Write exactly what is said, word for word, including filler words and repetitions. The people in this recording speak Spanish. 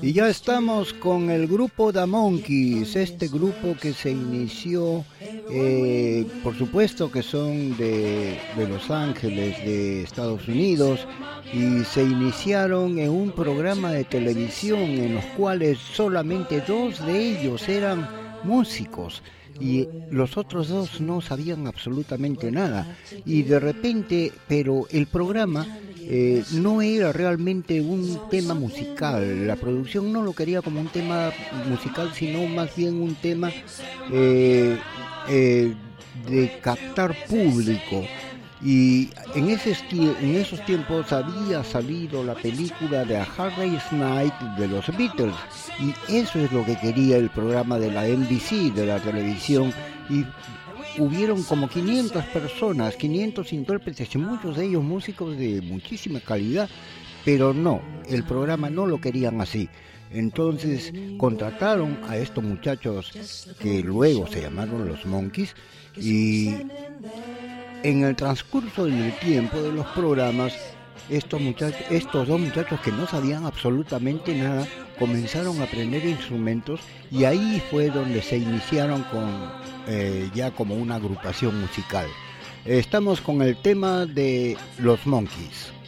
Y ya estamos con el grupo The Monkees, este grupo que se inició, eh, por supuesto que son de, de Los Ángeles, de Estados Unidos, y se iniciaron en un programa de televisión en los cuales solamente dos de ellos eran músicos y los otros dos no sabían absolutamente nada. Y de repente, pero el programa Eh, no era realmente un tema musical, la producción no lo quería como un tema musical, sino más bien un tema eh, eh, de captar público. Y en, ese, en esos tiempos había salido la película de A Hard Day's Night de los Beatles, y eso es lo que quería el programa de la N B C, de la televisión, y hubieron como quinientas personas, quinientos intérpretes, y muchos de ellos músicos de muchísima calidad, pero no, el programa no lo querían así. Entonces contrataron a estos muchachos que luego se llamaron los Monkees, y en el transcurso del tiempo de los programas, estos muchachos, estos dos muchachos que no sabían absolutamente nada, comenzaron a aprender instrumentos, y ahí fue donde se iniciaron con eh, ya como una agrupación musical. Estamos con el tema de los Monkees.